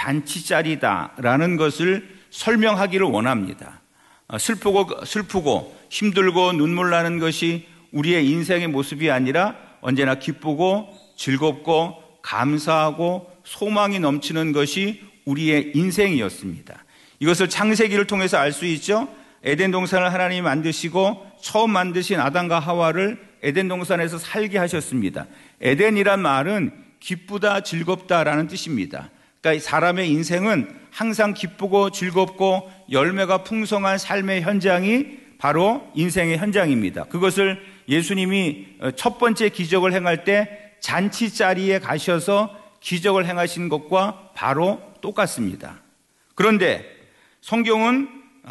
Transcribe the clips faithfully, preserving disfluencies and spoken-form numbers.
잔치자리다라는 것을 설명하기를 원합니다. 슬프고 슬프고 힘들고 눈물 나는 것이 우리의 인생의 모습이 아니라 언제나 기쁘고 즐겁고 감사하고 소망이 넘치는 것이 우리의 인생이었습니다. 이것을 창세기를 통해서 알 수 있죠. 에덴 동산을 하나님이 만드시고 처음 만드신 아담과 하와를 에덴 동산에서 살게 하셨습니다. 에덴이란 말은 기쁘다, 즐겁다라는 뜻입니다. 그러니까 사람의 인생은 항상 기쁘고 즐겁고 열매가 풍성한 삶의 현장이 바로 인생의 현장입니다. 그것을 예수님이 첫 번째 기적을 행할 때 잔치자리에 가셔서 기적을 행하신 것과 바로 똑같습니다. 그런데 성경은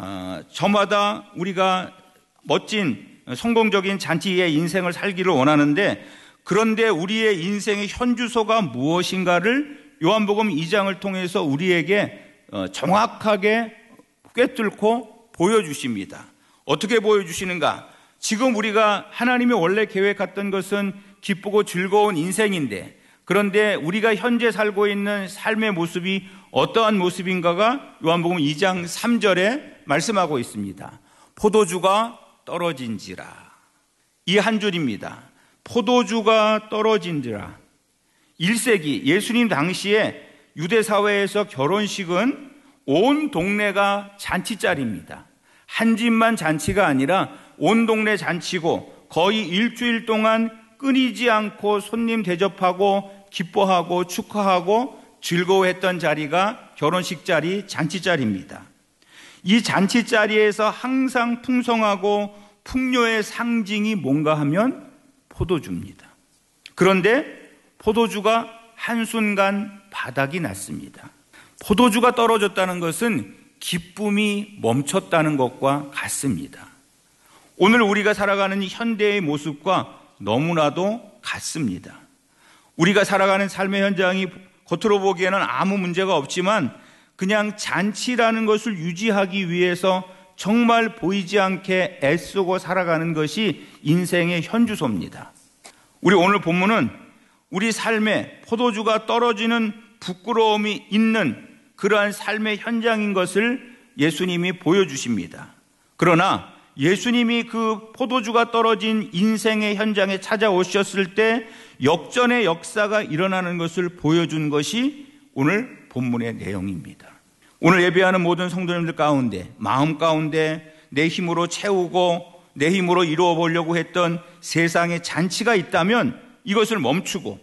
저마다 우리가 멋진 성공적인 잔치의 인생을 살기를 원하는데, 그런데 우리의 인생의 현주소가 무엇인가를 요한복음 이 장을 통해서 우리에게 정확하게 꿰뚫고 보여주십니다. 어떻게 보여주시는가? 지금 우리가 하나님이 원래 계획했던 것은 기쁘고 즐거운 인생인데, 그런데 우리가 현재 살고 있는 삶의 모습이 어떠한 모습인가가 요한복음 이 장 삼 절에 말씀하고 있습니다. 포도주가 떨어진지라. 이 한 줄입니다. 포도주가 떨어진지라. 일 세기 예수님 당시에 유대 사회에서 결혼식은 온 동네가 잔치자리입니다. 한 집만 잔치가 아니라 온 동네 잔치고 거의 일주일 동안 끊이지 않고 손님 대접하고 기뻐하고 축하하고 즐거워했던 자리가 결혼식 자리, 잔치 자리입니다. 이 잔치 자리에서 항상 풍성하고 풍요의 상징이 뭔가 하면 포도주입니다. 그런데 포도주가 한순간 바닥이 났습니다. 포도주가 떨어졌다는 것은 기쁨이 멈췄다는 것과 같습니다. 오늘 우리가 살아가는 현대의 모습과 너무나도 같습니다. 우리가 살아가는 삶의 현장이 겉으로 보기에는 아무 문제가 없지만 그냥 잔치라는 것을 유지하기 위해서 정말 보이지 않게 애쓰고 살아가는 것이 인생의 현주소입니다. 우리 오늘 본문은 우리 삶에 포도주가 떨어지는 부끄러움이 있는 그러한 삶의 현장인 것을 예수님이 보여주십니다. 그러나 예수님이 그 포도주가 떨어진 인생의 현장에 찾아오셨을 때 역전의 역사가 일어나는 것을 보여준 것이 오늘 본문의 내용입니다. 오늘 예배하는 모든 성도님들 가운데, 마음 가운데 내 힘으로 채우고 내 힘으로 이루어 보려고 했던 세상의 잔치가 있다면 이것을 멈추고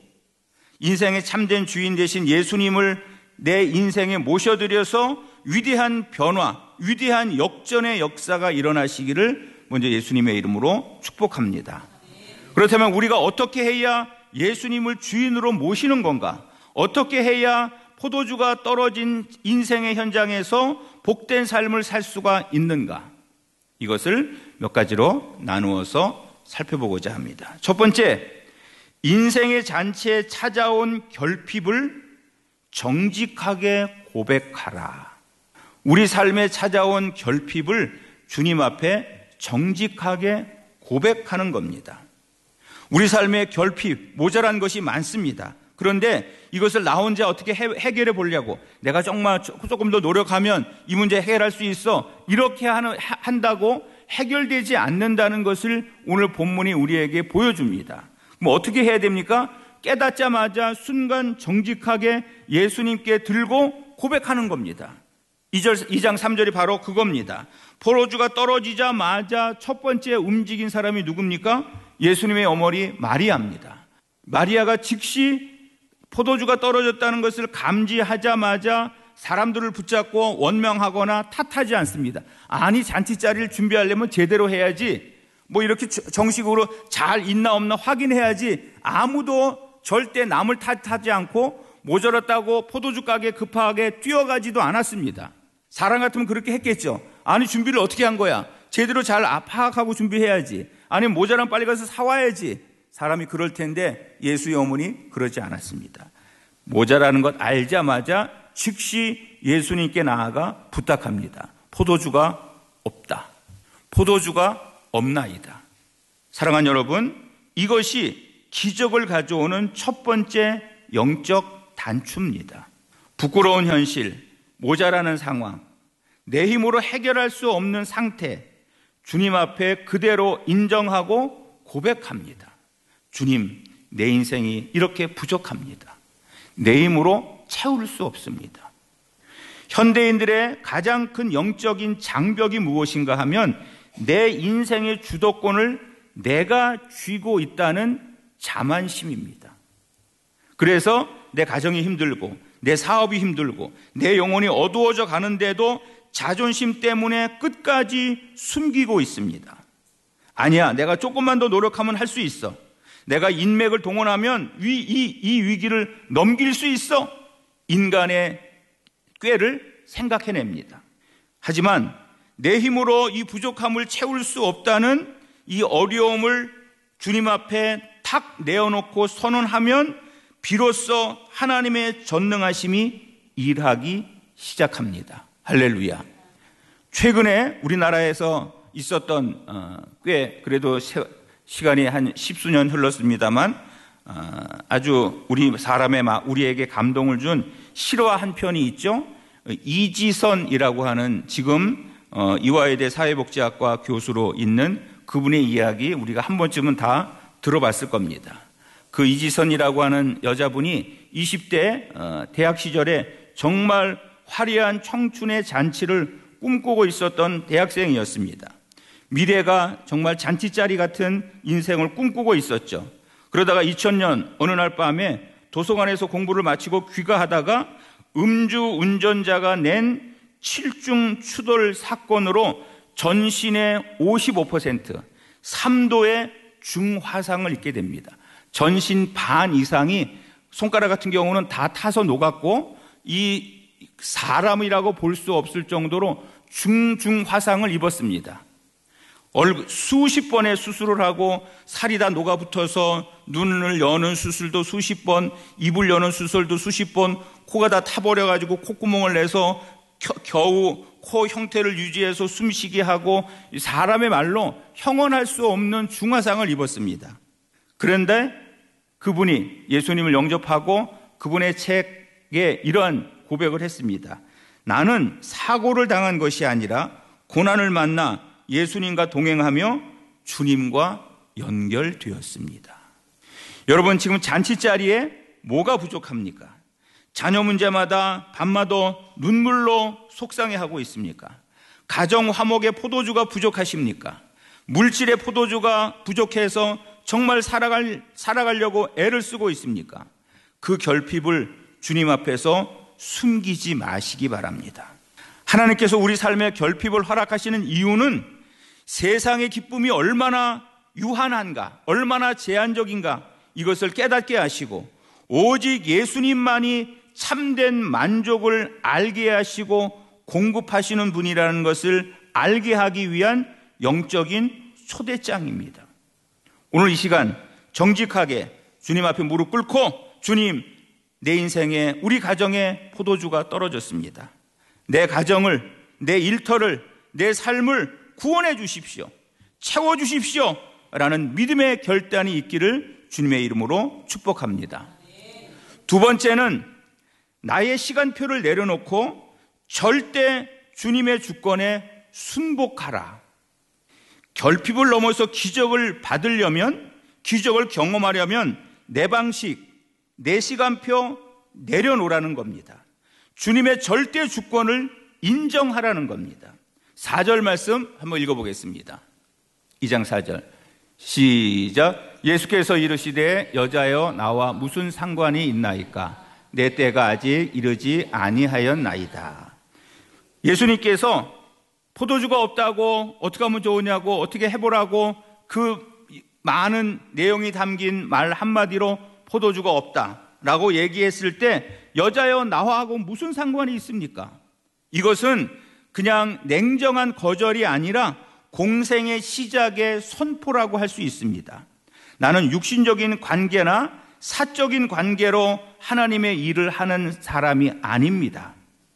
인생의 참된 주인 되신 예수님을 내 인생에 모셔드려서 위대한 변화, 위대한 역전의 역사가 일어나시기를 먼저 예수님의 이름으로 축복합니다. 그렇다면 우리가 어떻게 해야 예수님을 주인으로 모시는 건가? 어떻게 해야 포도주가 떨어진 인생의 현장에서 복된 삶을 살 수가 있는가? 이것을 몇 가지로 나누어서 살펴보고자 합니다. 첫 번째, 인생의 잔치에 찾아온 결핍을 정직하게 고백하라. 우리 삶에 찾아온 결핍을 주님 앞에 정직하게 고백하는 겁니다. 우리 삶에 결핍, 모자란 것이 많습니다. 그런데 이것을 나 혼자 어떻게 해결해 보려고, 내가 정말 조금 더 노력하면 이 문제 해결할 수 있어, 이렇게 하는, 한다고 해결되지 않는다는 것을 오늘 본문이 우리에게 보여줍니다. 그럼 어떻게 해야 됩니까? 깨닫자마자 순간 정직하게 예수님께 들고 고백하는 겁니다. 이 장 삼 절이 바로 그겁니다. 포도주가 떨어지자마자 첫 번째 움직인 사람이 누굽니까? 예수님의 어머니 마리아입니다. 마리아가 즉시 포도주가 떨어졌다는 것을 감지하자마자 사람들을 붙잡고 원망하거나 탓하지 않습니다. 아니, 잔치자리를 준비하려면 제대로 해야지, 뭐 이렇게 정식으로 잘 있나 없나 확인해야지, 아무도 절대 남을 탓하지 않고 모자랐다고 포도주 가게에 급하게 뛰어가지도 않았습니다. 사람 같으면 그렇게 했겠죠. 아니, 준비를 어떻게 한 거야? 제대로 잘 파악하고 준비해야지. 아니, 모자란 빨리 가서 사와야지. 사람이 그럴 텐데 예수의 어머니 그러지 않았습니다. 모자라는 것 알자마자 즉시 예수님께 나아가 부탁합니다. 포도주가 없다. 포도주가 없나이다. 사랑하는 여러분, 이것이 기적을 가져오는 첫 번째 영적 단추입니다. 부끄러운 현실, 모자라는 상황, 내 힘으로 해결할 수 없는 상태, 주님 앞에 그대로 인정하고 고백합니다. 주님, 내 인생이 이렇게 부족합니다. 내 힘으로 채울 수 없습니다. 현대인들의 가장 큰 영적인 장벽이 무엇인가 하면 내 인생의 주도권을 내가 쥐고 있다는 자만심입니다. 그래서 내 가정이 힘들고 내 사업이 힘들고 내 영혼이 어두워져 가는데도 자존심 때문에 끝까지 숨기고 있습니다. 아니야, 내가 조금만 더 노력하면 할 수 있어. 내가 인맥을 동원하면 위, 이, 이 위기를 넘길 수 있어. 인간의 꾀를 생각해냅니다. 하지만 내 힘으로 이 부족함을 채울 수 없다는 이 어려움을 주님 앞에 탁 내어놓고 선언하면 비로소 하나님의 전능하심이 일하기 시작합니다. 할렐루야. 최근에 우리나라에서 있었던 어, 꽤 그래도 세, 시간이 한 십수년 흘렀습니다만 어, 아주 우리 사람의 우리에게 감동을 준 실화 한 편이 있죠. 이지선이라고 하는 지금 어, 이화여대 사회복지학과 교수로 있는 그분의 이야기 우리가 한 번쯤은 다 들어봤을 겁니다. 그 이지선이라고 하는 여자분이 이십 대 어, 대학 시절에 정말 화려한 청춘의 잔치를 꿈꾸고 있었던 대학생이었습니다. 미래가 정말 잔치자리 같은 인생을 꿈꾸고 있었죠. 그러다가 이천년 어느 날 밤에 도서관에서 공부를 마치고 귀가하다가 음주 운전자가 낸 칠중 추돌 사건으로 전신의 오십오 퍼센트, 삼도의 중화상을 입게 됩니다. 전신 반 이상이 손가락 같은 경우는 다 타서 녹았고 이 사람이라고 볼 수 없을 정도로 중중 화상을 입었습니다. 얼굴 수십 번의 수술을 하고 살이 다 녹아붙어서 눈을 여는 수술도 수십 번, 입을 여는 수술도 수십 번, 코가 다 타버려가지고 콧구멍을 내서 겨, 겨우 코 형태를 유지해서 숨쉬게 하고 사람의 말로 형언할 수 없는 중화상을 입었습니다. 그런데 그분이 예수님을 영접하고 그분의 책에 이러한 고백을 했습니다. 나는 사고를 당한 것이 아니라 고난을 만나 예수님과 동행하며 주님과 연결되었습니다. 여러분, 지금 잔치자리에 뭐가 부족합니까? 자녀 문제마다 밤마다 눈물로 속상해하고 있습니까? 가정 화목의 포도주가 부족하십니까? 물질의 포도주가 부족해서 정말 살아갈, 살아가려고 애를 쓰고 있습니까? 그 결핍을 주님 앞에서 숨기지 마시기 바랍니다. 하나님께서 우리 삶에 결핍을 허락하시는 이유는 세상의 기쁨이 얼마나 유한한가, 얼마나 제한적인가 이것을 깨닫게 하시고 오직 예수님만이 참된 만족을 알게 하시고 공급하시는 분이라는 것을 알게 하기 위한 영적인 초대장입니다. 오늘 이 시간 정직하게 주님 앞에 무릎 꿇고 주님, 내 인생에 우리 가정에 포도주가 떨어졌습니다. 내 가정을, 내 일터를, 내 삶을 구원해 주십시오. 채워 주십시오. 라는 믿음의 결단이 있기를 주님의 이름으로 축복합니다. 두 번째는 나의 시간표를 내려놓고 절대 주님의 주권에 순복하라. 결핍을 넘어서 기적을 받으려면, 기적을 경험하려면 내 방식, 내 시간표 내려놓으라는 겁니다. 주님의 절대 주권을 인정하라는 겁니다. 사 절 말씀 한번 읽어보겠습니다. 이 장 사 절 시작. 예수께서 이르시되 여자여 나와 무슨 상관이 있나이까? 내 때가 아직 이르지 아니하였나이다. 예수님께서 포도주가 없다고 어떻게 하면 좋으냐고 어떻게 해보라고 그 많은 내용이 담긴 말 한마디로 포도주가 없다라고 얘기했을 때 여자여 나하고 무슨 상관이 있습니까? 이것은 그냥 냉정한 거절이 아니라 공생의 시작의 선포라고 할 수 있습니다. 나는 육신적인 관계나 사적인 관계로 하나님의 일을 하는 사람이 아닙니다.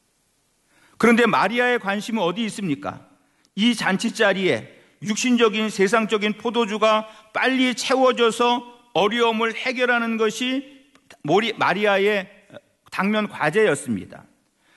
그런데 마리아의 관심은 어디 있습니까? 이 잔치자리에 육신적인 세상적인 포도주가 빨리 채워져서 어려움을 해결하는 것이 마리아의 당면 과제였습니다.